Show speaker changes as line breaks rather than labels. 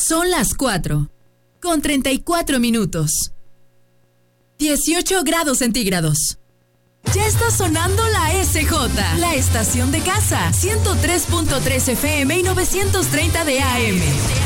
Son las 4, con 34 minutos. 18 grados centígrados. Ya está sonando la SJ, la estación de casa, 103.3 FM y 930 de AM.